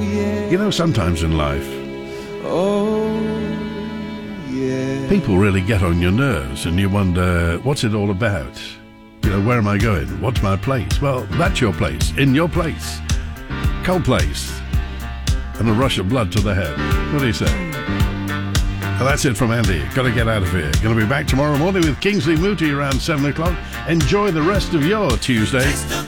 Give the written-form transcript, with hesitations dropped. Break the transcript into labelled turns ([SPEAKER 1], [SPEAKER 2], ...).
[SPEAKER 1] You know, sometimes in life, people really get on your nerves and you wonder, what's it all about? You know, where am I going? What's my place? Well, that's your place. In your place. Cold place. And a rush of blood to the head. What do you say? Well, that's it from Andy. Got to get out of here. Going to be back tomorrow morning with Kingsley Moody around 7 o'clock. Enjoy the rest of your Tuesday.